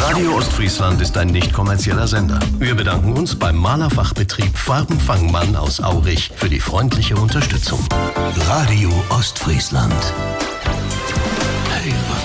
Radio Ostfriesland ist ein nicht kommerzieller Sender. Wir bedanken uns beim Malerfachbetrieb Farbenfangmann aus Aurich für die freundliche Unterstützung. Radio Ostfriesland. Hey,